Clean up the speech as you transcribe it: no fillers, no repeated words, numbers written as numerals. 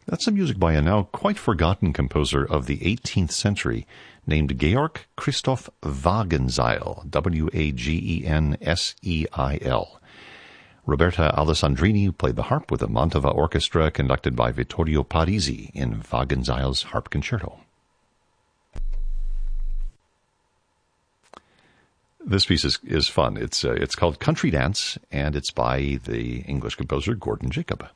That's some music by a now quite forgotten composer of the 18th century named Georg Christoph Wagenseil, Wagenseil. Roberta Alessandrini played the harp with the Mantova Orchestra conducted by Vittorio Parisi in Wagenseil's Harp Concerto. This piece is fun. It's called Country Dance, and it's by the English composer Gordon Jacob.